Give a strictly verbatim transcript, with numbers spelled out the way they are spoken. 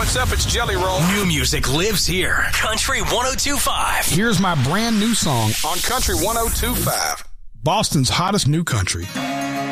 what's up? It's Jelly Roll. New music lives here. Country one oh two point five. Here's my brand new song On Country one oh two point five. Boston's hottest new country.